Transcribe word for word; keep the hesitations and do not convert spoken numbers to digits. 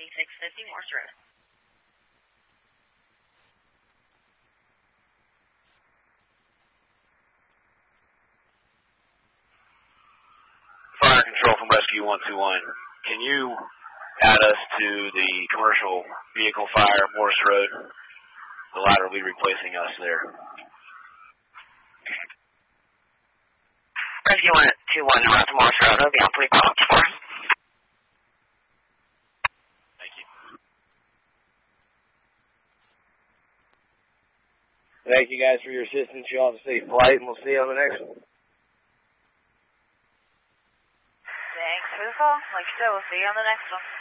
twenty-six fifty Morse Road. Fire control from Rescue one two one. Can you add us to the commercial vehicle fire, Morse Road? The ladder will be replacing us there. Rescue one two one North Morse Road will be on three blocks for us. Thank you. Thank you guys for your assistance. You all have a safe flight, and we'll see you on the next one. Thanks for the call. Like I said, we'll see you on the next one.